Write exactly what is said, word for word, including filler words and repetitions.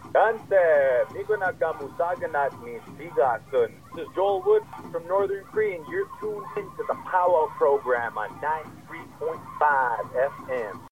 Gante, Migo Nagamusaganat ni Sigasun. This is Joel Wood from Northern Cree, and you're tuned into the Powwow program on ninety-three point five F M.